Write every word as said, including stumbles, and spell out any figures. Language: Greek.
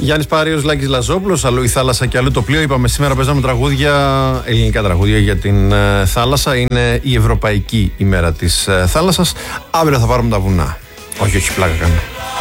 Γιάννης Πάριος, Λάκης Λαζόπουλος, αλλού η θάλασσα και αλλού το πλοίο. Είπαμε σήμερα παίζαμε τραγούδια, ελληνικά τραγούδια για την ε, θάλασσα. Είναι η Ευρωπαϊκή ημέρα της ε, θάλασσας. Αύριο θα πάρουμε τα βουνά. Όχι, όχι, πλάκα κάνω.